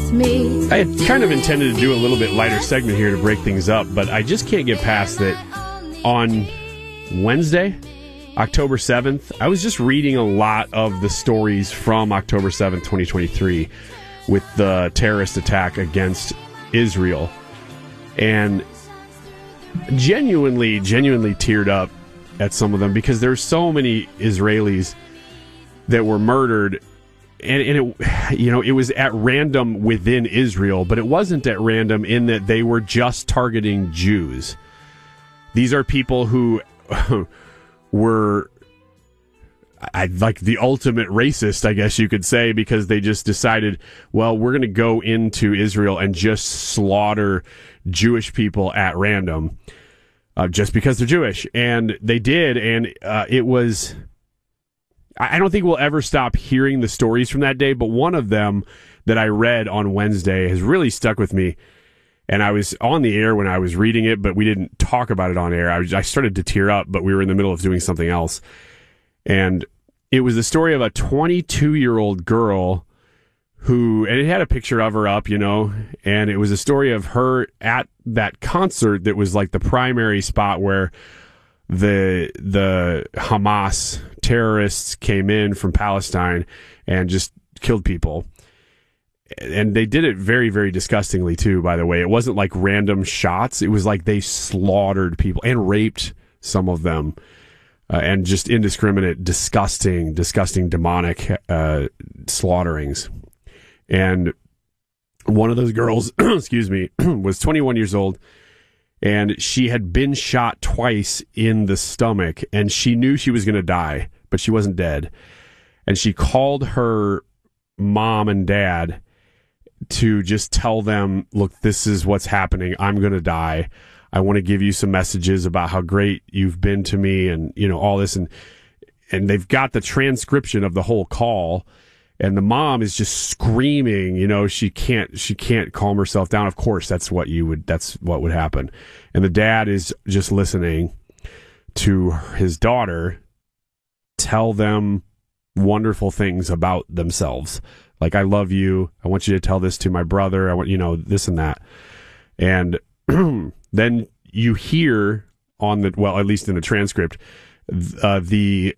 me. I had kind of intended to do a little bit lighter segment here to break things up, but I just can't get past that on Wednesday, October 7th, I was just reading a lot of the stories from October 7th, 2023 with the terrorist attack against Israel, and genuinely teared up at some of them because there's so many Israelis that were murdered, and it was at random within Israel, but it wasn't at random in that they were just targeting Jews. These are people who were like the ultimate racist, I guess you could say, because they just decided, well, we're going to go into Israel and just slaughter Jewish people at random, just because they're Jewish. And they did, and it was... I don't think we'll ever stop hearing the stories from that day, but one of them that I read on Wednesday has really stuck with me. And I was on the air when I was reading it, but we didn't talk about it on air. I started to tear up, but we were in the middle of doing something else. And it was the story of a 22-year-old girl who, and it had a picture of her up, and it was a story of her at that concert that was like the primary spot where the Hamas terrorists came in from Palestine and just killed people. And they did it very, very disgustingly too, by the way. It wasn't like random shots. It was like they slaughtered people and raped some of them. And just indiscriminate, disgusting, demonic slaughterings. And one of those girls, excuse me, was 21 years old, and she had been shot twice in the stomach, and she knew she was going to die, but she wasn't dead. And she called her mom and dad to just tell them, look, this is what's happening. I'm going to die. I want to give you some messages about how great you've been to me, and all this, and they've got the transcription of the whole call, and the mom is just screaming. She can't calm herself down. Of course, that's what would happen, and the dad is just listening to his daughter tell them wonderful things about themselves, like, I love you. I want you to tell this to my brother. I want this and that, and then you hear at least in the transcript, the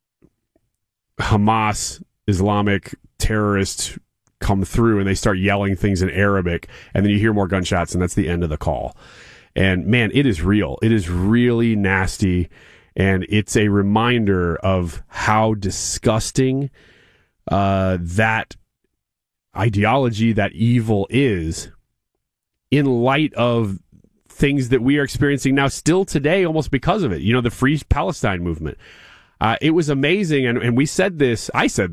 Hamas Islamic terrorists come through and they start yelling things in Arabic, and then you hear more gunshots, and that's the end of the call. And man, it is real. It is really nasty, and it's a reminder of how disgusting that ideology, that evil is, in light of things that we are experiencing now still today almost because of it. The Free Palestine movement. It was amazing, and we said this, I said